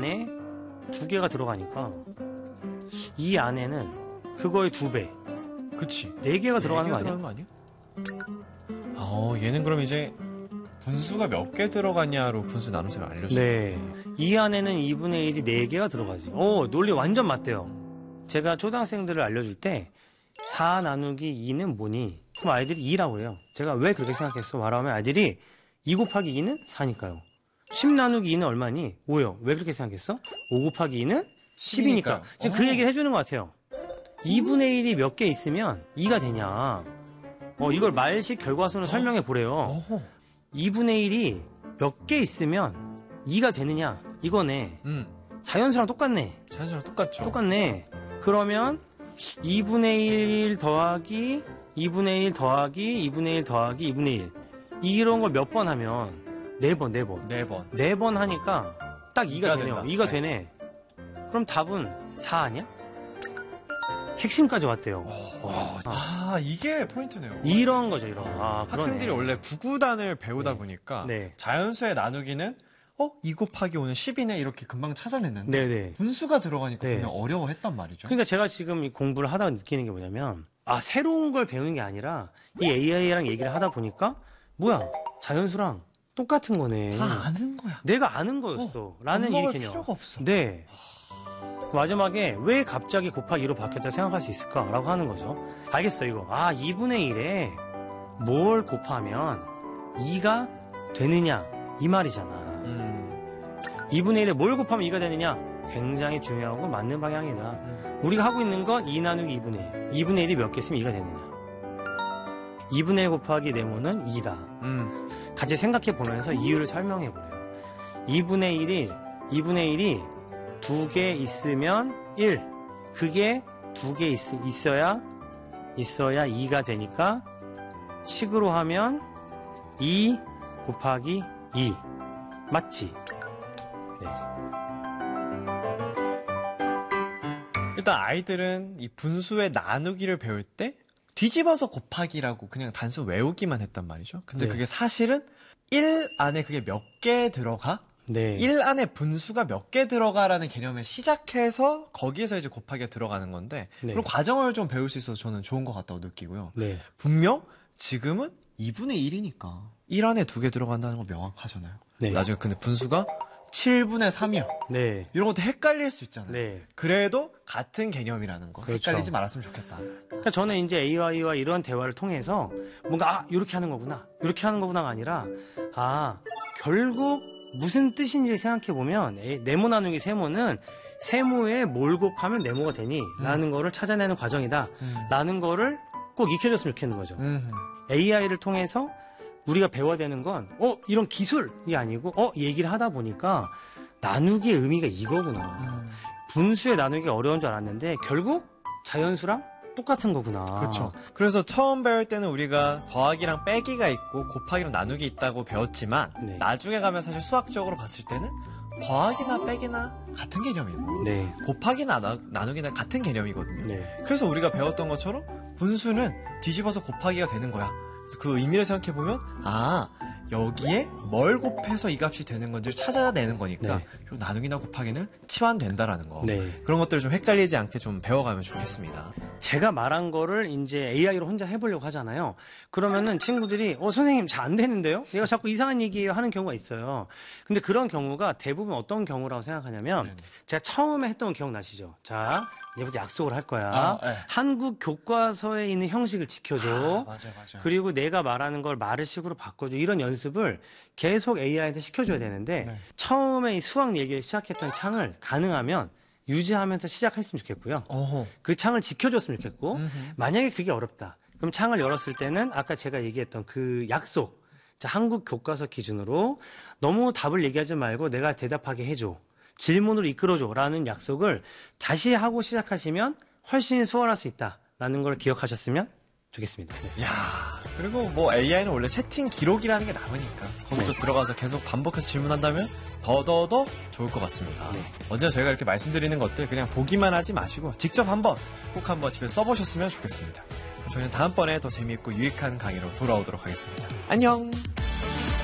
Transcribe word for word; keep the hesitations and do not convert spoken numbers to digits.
안에 두 개가 들어가니까 이 안에는 그거의 두 배. 그치. 네 개가 들어가는 거 아니야? 들어가는 거 아니야? 어, 얘는 그럼 이제 분수가 몇 개 들어가냐로 분수 나눗셈을 알려줘요. 네. 이 안에는 이분의 일이 네 개가 들어가지. 오, 논리 완전 맞대요. 제가 초등학생들을 알려줄 때 사 나누기 이는 뭐니? 그럼 아이들이 이라고 해요. 제가 왜 그렇게 생각했어? 말하면 아이들이 이 곱하기 이는 사니까요. 십 나누기 이는 얼마니? 오요. 왜 그렇게 생각했어? 오 곱하기 이는 십이니까. 지금 그 얘기를 해주는 것 같아요. 이분의 일이 몇 개 있으면 이가 되냐. 어, 이걸 말식 결과순으로 설명해 보래요. 이분의 일이 몇 개 있으면 이가 되느냐. 이거네. 음. 자연수랑 똑같네. 자연수랑 똑같죠. 똑같네. 그러면 이분의 일 더하기 이분의 일 더하기 이분의 일 더하기 이분의 일 이런 걸 몇 번 하면 네 번, 네 번. 네 번. 네 번 하니까 딱 이가 이가 되네요. 된다. 이가 네. 되네. 그럼 답은 사 아니야? 핵심까지 왔대요. 오, 와, 아, 이게 포인트네요. 이런 거죠, 이런 거. 아, 학생들이 그러네. 원래 구구단을 배우다 네. 보니까 네. 자연수의 나누기는 어? 이 곱하기 오는 십이네 이렇게 금방 찾아냈는데 네네. 분수가 들어가니까 네. 그냥 어려워했단 말이죠. 그러니까 제가 지금 이 공부를 하다가 느끼는 게 뭐냐면, 아, 새로운 걸 배우는 게 아니라, 이 에이아이랑 얘기를 하다 보니까, 뭐야, 자연수랑 똑같은 거네. 다 아는 거야. 내가 아는 거였어. 어, 라는 겁먹을 얘기겠네요. 필요가 없어. 네. 마지막에 왜 갑자기 곱하기 이로 바뀌었다 생각할 수 있을까라고 하는 거죠. 알겠어, 이거. 아, 이분의 일에 뭘 곱하면 이가 되느냐, 이 말이잖아. 음. 이분의 일에 뭘 곱하면 이가 되느냐? 굉장히 중요하고 맞는 방향이다. 음. 우리가 하고 있는 건 이 나누기 이분의 일. 이분의 일이 몇 개 있으면 이가 되느냐? 이분의 일 곱하기 네모는 이다. 음. 같이 생각해 보면서 이유를 설명해 보래요. 이분의 일이, 이분의 일이 두 개 있으면 일. 그게 두 개 있어야, 있어야 이가 되니까 식으로 하면 이 곱하기 이. 맞지? 네. 일단 아이들은 이 분수의 나누기를 배울 때 뒤집어서 곱하기라고 그냥 단순 외우기만 했단 말이죠. 근데 네. 그게 사실은 일 안에 그게 몇 개 들어가? 네. 일 안에 분수가 몇 개 들어가라는 개념을 시작해서 거기에서 이제 곱하기가 들어가는 건데 네. 그런 과정을 좀 배울 수 있어서 저는 좋은 것 같다고 느끼고요. 네. 분명 지금은 이분의 일이니까 일 안에 두 개 들어간다는 건 명확하잖아요. 네. 나중에 근데 분수가 칠분의 삼이야. 네. 이런 것도 헷갈릴 수 있잖아요. 네. 그래도 같은 개념이라는 거. 그렇죠. 헷갈리지 말았으면 좋겠다. 그러니까 저는 이제 에이아이와 이런 대화를 통해서 뭔가 아 이렇게 하는 거구나 이렇게 하는 거구나가 아니라 아 결국 무슨 뜻인지 생각해 보면 네모 나누기 세모는 세모에 뭘 곱하면 네모가 되니 음. 라는 거를 찾아내는 과정이다 음. 라는 거를 꼭 익혀줬으면 좋겠는 거죠. 음. 에이아이를 통해서 우리가 배워야 되는 건 어 이런 기술이 아니고 어 얘기를 하다 보니까 나누기의 의미가 이거구나. 음. 분수의 나누기가 어려운 줄 알았는데 결국 자연수랑 똑같은 거구나. 그렇죠. 그래서 처음 배울 때는 우리가 더하기랑 빼기가 있고 곱하기랑 나누기 있다고 배웠지만 네. 나중에 가면 사실 수학적으로 봤을 때는 더하기나 빼기나 같은 개념이고 네. 곱하기나 나, 나누기나 같은 개념이거든요. 네. 그래서 우리가 배웠던 것처럼 분수는 뒤집어서 곱하기가 되는 거야. 그래서 그 의미를 생각해보면 아 여기에 뭘 곱해서 이 값이 되는 건지를 찾아내는 거니까 네. 그리고 나누기나 곱하기는 치환된다라는 거. 네. 그런 것들을 좀 헷갈리지 않게 좀 배워가면 좋겠습니다. 제가 말한 거를 이제 에이아이로 혼자 해보려고 하잖아요. 그러면은 친구들이 어 선생님 잘 안 되는데요? 얘가 자꾸 이상한 얘기예요 하는 경우가 있어요. 근데 그런 경우가 대부분 어떤 경우라고 생각하냐면 네네. 제가 처음에 했던 거 기억나시죠? 자 이제부터 약속을 할 거야. 아, 네. 한국 교과서에 있는 형식을 지켜줘. 아, 맞아요, 맞아요. 그리고 내가 말하는 걸 말을식으로 바꿔줘. 이런 연습을 계속 에이아이한테 시켜줘야 되는데 네. 처음에 이 수학 얘기를 시작했던 창을 가능하면 유지하면서 시작했으면 좋겠고요. 어허. 그 창을 지켜줬으면 좋겠고 음흠. 만약에 그게 어렵다. 그럼 창을 열었을 때는 아까 제가 얘기했던 그 약속. 자, 한국 교과서 기준으로 너무 답을 얘기하지 말고 내가 대답하게 해줘. 질문으로 이끌어줘. 라는 약속을 다시 하고 시작하시면 훨씬 수월할 수 있다라는 걸 기억하셨으면 좋겠습니다. 네. 야 그리고 뭐 에이아이는 원래 채팅 기록이라는 게 남으니까 거기도 네. 들어가서 계속 반복해서 질문한다면 더더더 좋을 것 같습니다. 네. 언제나 저희가 이렇게 말씀드리는 것들 그냥 보기만 하지 마시고 직접 한번 꼭 한번 집에 써보셨으면 좋겠습니다. 저희는 다음번에 더 재미있고 유익한 강의로 돌아오도록 하겠습니다. 안녕!